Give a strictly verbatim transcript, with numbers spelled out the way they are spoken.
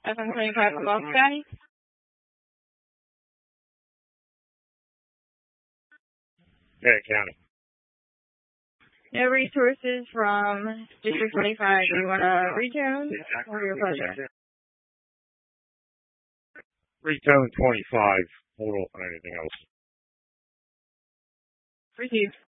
F M twenty-five from Golf Sky. Tarrant County. No resources from District twenty-five. Do you want to retone or your pleasure? Retone twenty-five. Hold off on anything else. Received.